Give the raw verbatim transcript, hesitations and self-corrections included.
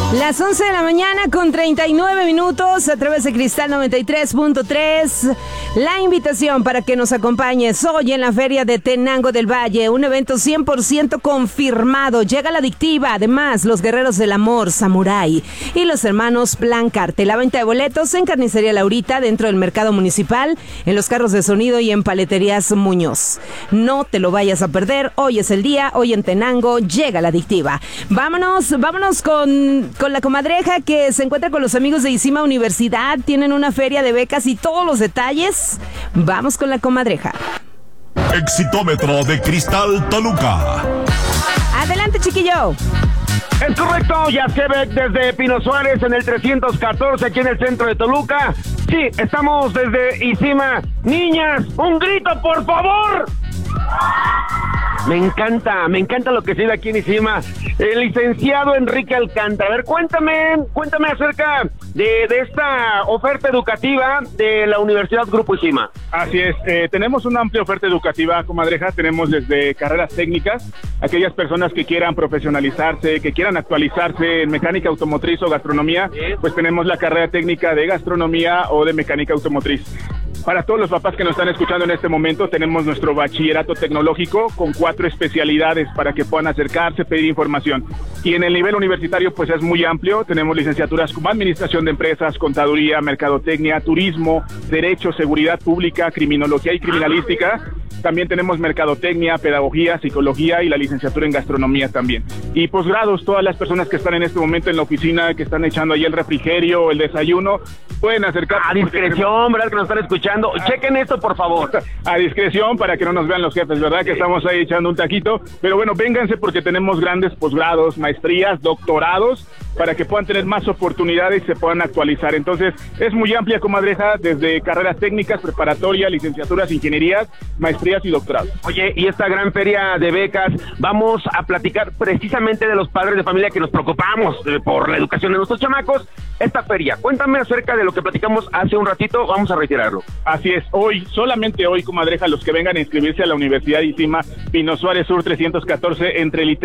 Las once de la mañana con treinta y nueve minutos a través de Cristal noventa y tres punto tres. La invitación para que nos acompañes hoy en la Feria de Tenango del Valle, un evento cien por ciento confirmado. Llega la adictiva, además los Guerreros del Amor, Samurai y los hermanos Blancarte. La venta de boletos en Carnicería Laurita, dentro del Mercado Municipal, en los carros de sonido y en Paleterías Muñoz. No te lo vayas a perder, hoy es el día, hoy en Tenango llega la adictiva. Vámonos, vámonos con... con la comadreja que se encuentra con los amigos de ISIMA Universidad. Tienen una feria de becas y todos los detalles. Vamos con la comadreja. Exitómetro de Cristal Toluca. Adelante, chiquillo. Es correcto, Yacebek desde Pino Suárez en el trescientos catorce aquí en el centro de Toluca. Sí, estamos desde ISIMA. Niñas, un grito, por favor. Me encanta, me encanta lo que se ve aquí en ISIMA. El licenciado Enrique Alcántara. A ver, cuéntame, cuéntame acerca de, de esta oferta educativa de la Universidad Grupo ISIMA. Así es, eh, tenemos una amplia oferta educativa, comadreja. Tenemos desde carreras técnicas, aquellas personas que quieran profesionalizarse, que quieran actualizarse en mecánica automotriz o gastronomía, pues tenemos la carrera técnica de gastronomía o de mecánica automotriz. Para todos los papás que nos están escuchando en este momento, tenemos nuestro bachillerato tecnológico con cuatro especialidades para que puedan acercarse, pedir información. Y en el nivel universitario, pues es muy amplio. Tenemos licenciaturas como Administración de Empresas, Contaduría, Mercadotecnia, Turismo, Derecho, Seguridad Pública, Criminología y Criminalística. También tenemos Mercadotecnia, Pedagogía, Psicología y la licenciatura en Gastronomía también. Y posgrados, todas las personas que están en este momento en la oficina, que están echando ahí el refrigerio, el desayuno, pueden acercarse. A discreción, ¿verdad? Que nos están escuchando. Chequen esto, por favor. A discreción, para que no nos vean los jefes, ¿verdad? Que estamos ahí echando un taquito. Pero bueno, vénganse porque tenemos grandes posgrados, maestrías, doctorados, para que puedan tener más oportunidades y se puedan actualizar. Entonces, es muy amplia, comadreja, desde carreras técnicas, preparatoria, licenciaturas, ingenierías, maestrías y doctorados. Oye, y esta gran feria de becas, vamos a platicar precisamente de los padres de familia que nos preocupamos eh, por la educación de nuestros chamacos. Esta feria, cuéntame acerca de lo que platicamos hace un ratito, vamos a retirarlo. Así es, hoy, solamente hoy, comadreja, los que vengan a inscribirse a la Universidad ISIMA, Pino Suárez Sur trescientos catorce, entre